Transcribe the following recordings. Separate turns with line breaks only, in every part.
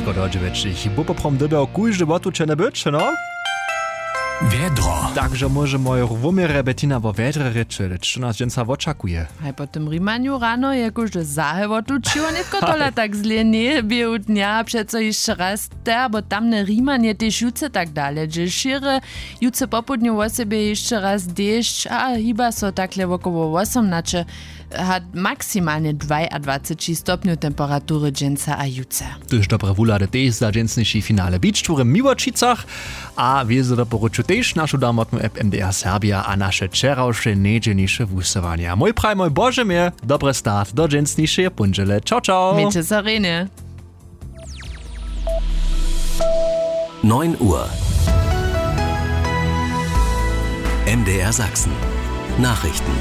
Radko Dodževič. Bupoprom dobe kujže botuče byč, no?
Wiedro.
Takže môžemo rumire Bettina vo vedre reče, čo nás dženca očakuje.
Aj po tym Rimaniu rano, jakože zahewotučiło, netko tola tak zle nie był dnia, přeco jeszcze raz der, bo tamne Rimanie też juce tak dalej, że šire juce popudniu o sobie jeszcze raz deszcz, a chyba so takle około 18 hat maksymalnie 22 stopniu temperatury dżęca a juce.
Tyż dobre wulade też za dżęcniejszy finale Beach-Toury w Miłočicach, a wiedzę do poruču też naszą damotną app MDR Serbia a nasze czerałsze niedzielniejsze wusowania. Mój praj, mój Boże mir, dobry start do dżęcniejszej punżele. Ciao, ciao!
Miecie Sarene.
9 Uhr. MDR Sachsen. Nachrichten.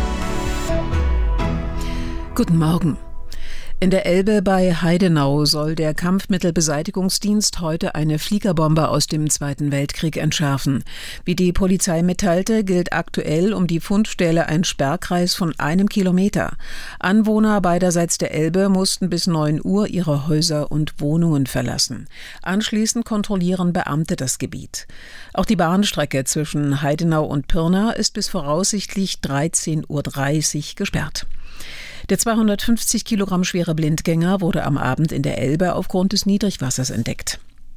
Guten Morgen. In der Elbe bei Heidenau soll der Kampfmittelbeseitigungsdienst heute eine Fliegerbombe aus dem Zweiten Weltkrieg entschärfen. Wie die Polizei mitteilte, gilt aktuell um die Fundstelle ein Sperrkreis von 1 Kilometer. Anwohner beiderseits der Elbe mussten bis 9 Uhr ihre Häuser und Wohnungen verlassen. Anschließend kontrollieren Beamte das Gebiet. Auch die Bahnstrecke zwischen Heidenau und Pirna ist bis voraussichtlich 13:30 Uhr gesperrt. Der 250 Kilogramm schwere Blindgänger wurde am Abend in der Elbe aufgrund des Niedrigwassers entdeckt.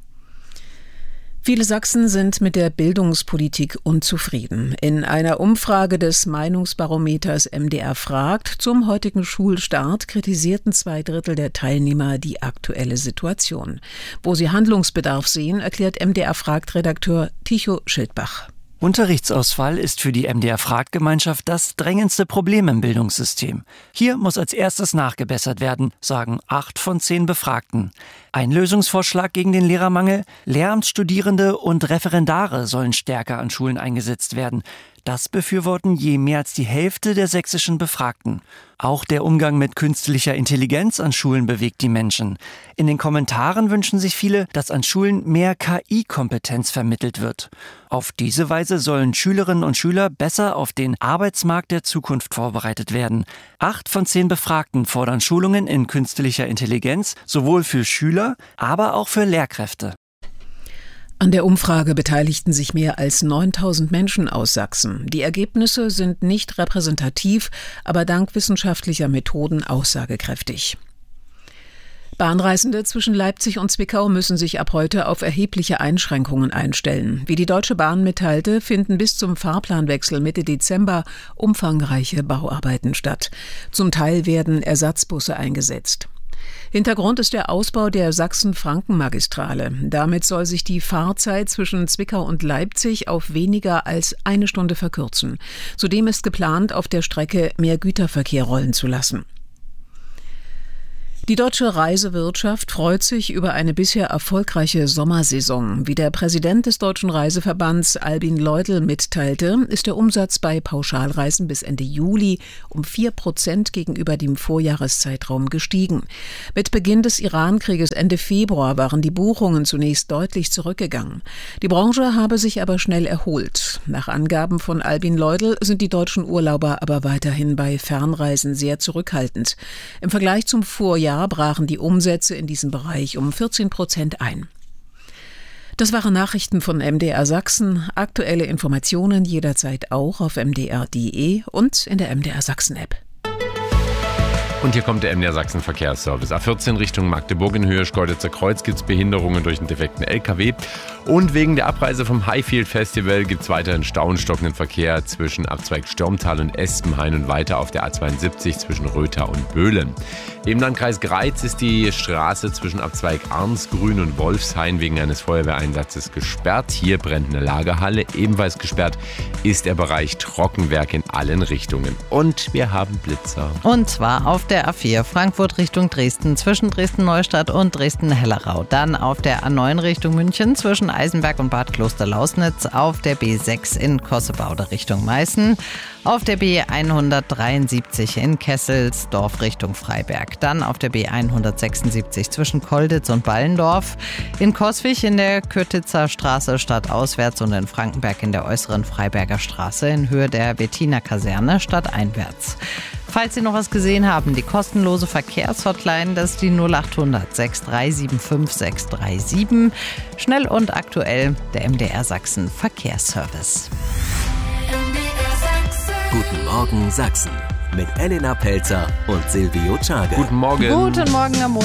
Viele Sachsen sind mit der Bildungspolitik unzufrieden. In einer Umfrage des Meinungsbarometers MDR fragt zum heutigen Schulstart kritisierten 2/3 der Teilnehmer die aktuelle Situation. Wo sie Handlungsbedarf sehen, erklärt MDR fragt Redakteur Tycho Schildbach.
Unterrichtsausfall ist für die MDR-Fragt-Gemeinschaft das drängendste Problem im Bildungssystem. Hier muss als erstes nachgebessert werden, sagen 8 von 10 Befragten. Ein Lösungsvorschlag gegen den Lehrermangel: Lehramtsstudierende und Referendare sollen stärker an Schulen eingesetzt werden. Das befürworten je mehr als die Hälfte der sächsischen Befragten. Auch der Umgang mit künstlicher Intelligenz an Schulen bewegt die Menschen. In den Kommentaren wünschen sich viele, dass an Schulen mehr KI-Kompetenz vermittelt wird. Auf diese Weise sollen Schülerinnen und Schüler besser auf den Arbeitsmarkt der Zukunft vorbereitet werden. 8 von 10 Befragten fordern Schulungen in künstlicher Intelligenz, sowohl für Schüler, aber auch für Lehrkräfte.
An der Umfrage beteiligten sich mehr als 9.000 Menschen aus Sachsen. Die Ergebnisse sind nicht repräsentativ, aber dank wissenschaftlicher Methoden aussagekräftig. Bahnreisende zwischen Leipzig und Zwickau müssen sich ab heute auf erhebliche Einschränkungen einstellen. Wie die Deutsche Bahn mitteilte, finden bis zum Fahrplanwechsel Mitte Dezember umfangreiche Bauarbeiten statt. Zum Teil werden Ersatzbusse eingesetzt. Hintergrund ist der Ausbau der Sachsen-Franken-Magistrale. Damit soll sich die Fahrzeit zwischen Zwickau und Leipzig auf weniger als 1 Stunde verkürzen. Zudem ist geplant, auf der Strecke mehr Güterverkehr rollen zu lassen. Die deutsche Reisewirtschaft freut sich über eine bisher erfolgreiche Sommersaison. Wie der Präsident des Deutschen Reiseverbands Albin Leudl mitteilte, ist der Umsatz bei Pauschalreisen bis Ende Juli um 4% gegenüber dem Vorjahreszeitraum gestiegen. Mit Beginn des Iran-Krieges Ende Februar waren die Buchungen zunächst deutlich zurückgegangen. Die Branche habe sich aber schnell erholt. Nach Angaben von Albin Leudl sind die deutschen Urlauber aber weiterhin bei Fernreisen sehr zurückhaltend. Im Vergleich zum Vorjahr brachen die Umsätze in diesem Bereich um 14% ein. Das waren Nachrichten von MDR Sachsen. Aktuelle Informationen jederzeit auch auf mdr.de und in der MDR Sachsen App.
Und hier kommt der MDR Sachsen Verkehrsservice. A14 Richtung Magdeburg in Höhe Schkeuditzer Kreuz gibt es Behinderungen durch einen defekten LKW. Und wegen der Abreise vom Highfield Festival gibt es weiterhin stauenstockenden Verkehr zwischen Abzweig Stürmtal und Espenhain und weiter auf der A72 zwischen Rötha und Böhlen. Im Landkreis Greiz ist die Straße zwischen Abzweig Arnsgrün und Wolfshain wegen eines Feuerwehreinsatzes gesperrt. Hier brennt eine Lagerhalle. Ebenfalls gesperrt ist der Bereich Trockenwerk in allen Richtungen. Und wir haben Blitzer.
Und zwar auf der A4 Frankfurt Richtung Dresden zwischen Dresden-Neustadt und Dresden-Hellerau. Dann auf der A9 Richtung München zwischen Eisenberg und Bad Kloster-Lausnitz. Auf der B6 in Kossebaude Richtung Meißen. Auf der B173 in Kesselsdorf Richtung Freiberg. Dann auf der B176 zwischen Kolditz und Ballendorf. In Coswig in der Kötitzer Straße stadtauswärts und in Frankenberg in der äußeren Freiberger Straße in Höhe der Wettiner Kaserne stadteinwärts. Falls Sie noch was gesehen haben, die kostenlose Verkehrshotline, das ist die 0800 6375 637. Schnell und aktuell, der MDR Sachsen Verkehrsservice.
Guten Morgen Sachsen mit Elena Pelzer und Silvio Czage.
Guten Morgen.
Guten Morgen am